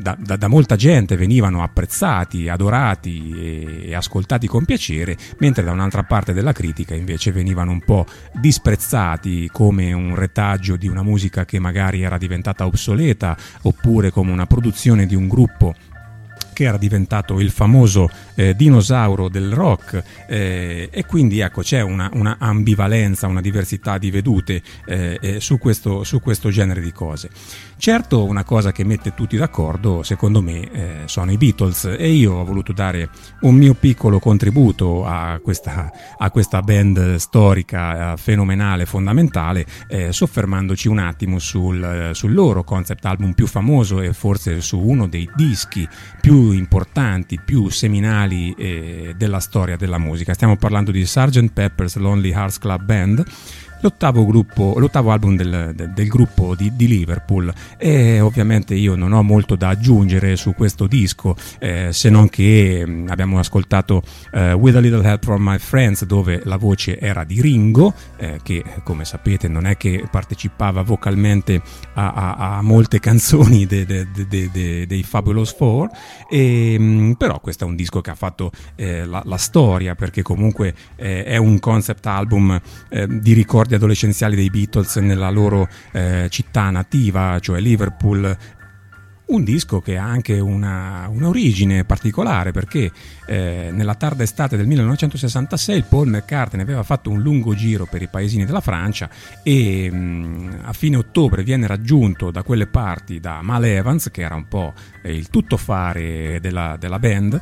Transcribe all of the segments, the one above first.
da molta gente venivano apprezzati, adorati e ascoltati con piacere, mentre da un'altra parte della critica invece venivano un po' disprezzati come un retaggio di una musica che magari era diventata obsoleta, oppure come una produzione di un gruppo che era diventato il famoso dinosauro del rock, e quindi ecco c'è una ambivalenza, una diversità di vedute su questo genere di cose. Certo, una cosa che mette tutti d'accordo secondo me sono i Beatles, e io ho voluto dare un mio piccolo contributo a questa band storica, fenomenale, fondamentale, soffermandoci un attimo sul loro concept album più famoso e forse su uno dei dischi più importanti, più seminali della storia della musica. Stiamo parlando di Sgt. Pepper's Lonely Hearts Club Band, l'ottavo album del gruppo di Liverpool, e ovviamente io non ho molto da aggiungere su questo disco, se non che abbiamo ascoltato With a Little Help from My Friends, dove la voce era di Ringo, che come sapete non è che partecipava vocalmente a molte canzoni dei Fabulous Four, però questo è un disco che ha fatto la storia, perché comunque è un concept album di ricordi adolescenziali dei Beatles nella loro città nativa, cioè Liverpool. Un disco che ha anche una origine particolare, perché nella tarda estate del 1966 Paul McCartney aveva fatto un lungo giro per i paesini della Francia e a fine ottobre viene raggiunto da quelle parti da Mal Evans, che era un po' il tuttofare della band,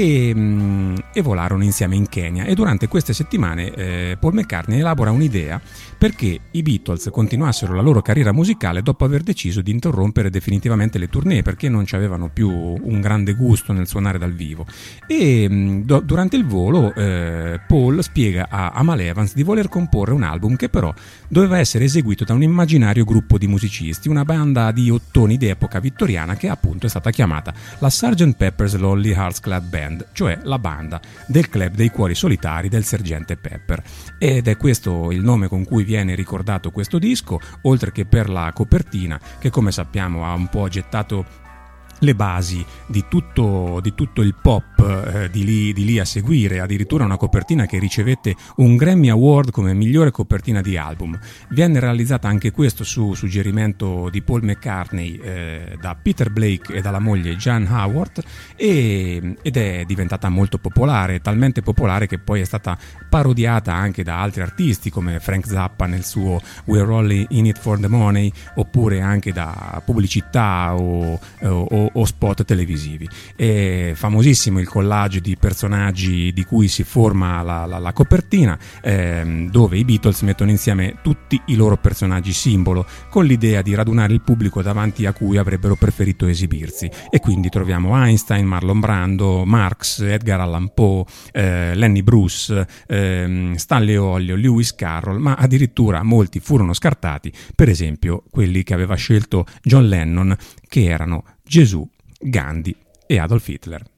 e volarono insieme in Kenya. E durante queste settimane Paul McCartney elabora un'idea perché i Beatles continuassero la loro carriera musicale dopo aver deciso di interrompere definitivamente le tournée, perché non ci avevano più un grande gusto nel suonare dal vivo. E durante il volo Paul spiega a Mal Evans di voler comporre un album che però doveva essere eseguito da un immaginario gruppo di musicisti, una banda di ottoni d'epoca vittoriana che appunto è stata chiamata la Sgt. Pepper's Lonely Hearts Club Band, cioè la banda del club dei cuori solitari del sergente Pepper. Ed è questo il nome con cui viene ricordato questo disco, oltre che per la copertina, che come sappiamo ha un po' gettato le basi di tutto il pop di lì a seguire. Addirittura una copertina che ricevette un Grammy Award come migliore copertina di album. Viene realizzata anche questo su suggerimento di Paul McCartney da Peter Blake e dalla moglie Jan Howard, ed è diventata molto popolare, talmente popolare che poi è stata parodiata anche da altri artisti come Frank Zappa nel suo We're All in It for the Money, oppure anche da pubblicità o spot televisivi. È famosissimo il collage di personaggi di cui si forma la copertina, dove i Beatles mettono insieme tutti i loro personaggi simbolo, con l'idea di radunare il pubblico davanti a cui avrebbero preferito esibirsi. E quindi troviamo Einstein, Marlon Brando, Marx, Edgar Allan Poe, Lenny Bruce, Stanley Olio, Lewis Carroll, ma addirittura molti furono scartati, per esempio quelli che aveva scelto John Lennon, che erano Gesù, Gandhi e Adolf Hitler.